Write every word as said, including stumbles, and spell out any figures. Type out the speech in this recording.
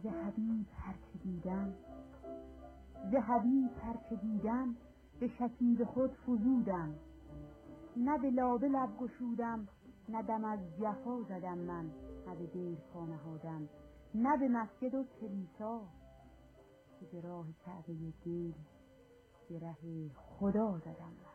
ز حبیب هرچه دیدم ز حبیب هرچه دیدم به شکیب خود فزودم. نه به لابه لب گشودم، نه دم از جفا زدم من، نه به دیر پا نهادم، نه به مسجد و کلیسا، که به راه کعبه دل به ره خدا زدم من.